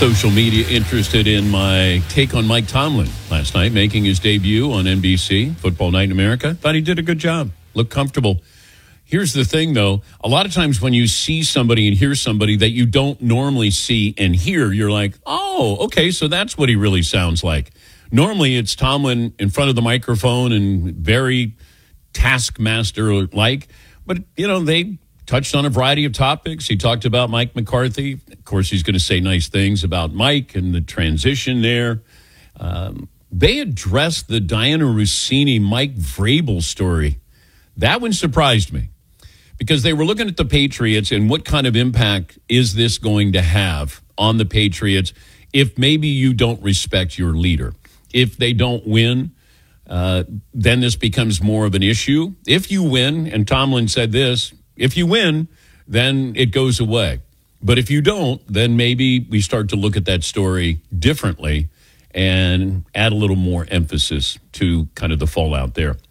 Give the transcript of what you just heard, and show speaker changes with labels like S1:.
S1: social media interested in my take on Mike Tomlin last night, making his debut on NBC, Football Night in America. Thought he did a good job. Looked comfortable. Here's the thing, though. A lot of times when you see somebody and hear somebody that you don't normally see and hear, you're like, oh, okay, so that's what he really sounds like. Normally, it's Tomlin in front of the microphone and very taskmaster-like. But, you know, they touched on a variety of topics. He talked about Mike McCarthy. Of course, he's going to say nice things about Mike and the transition there. They addressed the Diana Russini-Mike Vrabel story. That one surprised me because they were looking at the Patriots and what kind of impact is this going to have on the Patriots if maybe you don't respect your leader. If they don't win, then this becomes more of an issue. If you win, and Tomlin said this, if you win, then it goes away. But if you don't, then maybe we start to look at that story differently and add a little more emphasis to kind of the fallout there.